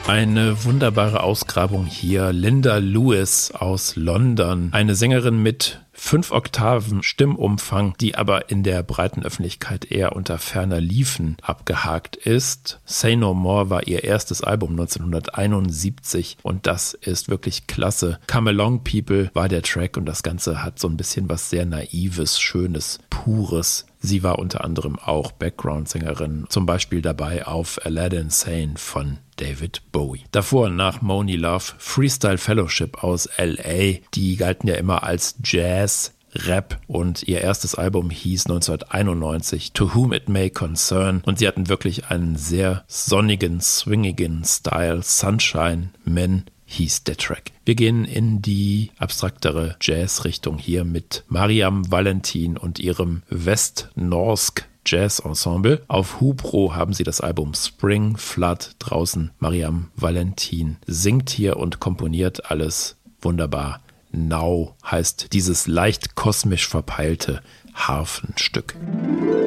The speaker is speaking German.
Eine wunderbare Ausgrabung hier. Linda Lewis aus London. Eine Sängerin mit 5 Oktaven Stimmumfang, die aber in der breiten Öffentlichkeit eher unter ferner Liefen abgehakt ist. Say No More war ihr erstes Album 1971 und das ist wirklich klasse. Come Along People war der Track und das Ganze hat so ein bisschen was sehr Naives, Schönes, Pures. Sie war unter anderem auch Background-Sängerin, zum Beispiel dabei auf Aladdin Sane von David Bowie. Davor nach Monie Love Freestyle Fellowship aus L.A. Die galten ja immer als Jazz, Rap und ihr erstes Album hieß 1991 To Whom It May Concern und sie hatten wirklich einen sehr sonnigen, swingigen Style. Sunshine Men hieß der Track. Wir gehen in die abstraktere Jazz-Richtung hier mit Mariam Valentin und ihrem West-Norsk Jazz Ensemble. Auf Hubro haben sie das Album Spring Flood draußen. Mariam Valentin singt hier und komponiert alles wunderbar. Now heißt dieses leicht kosmisch verpeilte Harfenstück.